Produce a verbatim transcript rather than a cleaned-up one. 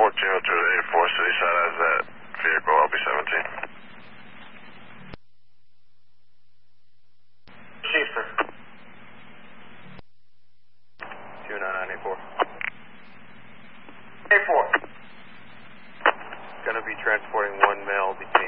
fourteen oh two to eighty-four, city side has that vehicle, L B seventeen. Schaefer. two nine nine eight four. eight four. Going to be transporting one male.